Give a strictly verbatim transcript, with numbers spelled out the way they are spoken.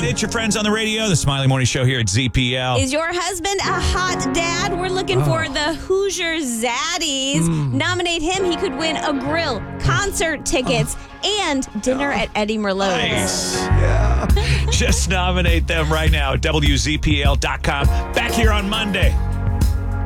right, it's your friends on the radio, the Smiley Morning Show here at Z P L. Is your husband a hot dad? We're looking oh. for the Hoosier Zaddies. Mm. Nominate him. He could win a grill, concert tickets, oh. and dinner oh. at Eddie Merlot's. Nice. Yeah. Just nominate them right now at W Z P L dot com. Back here on Monday.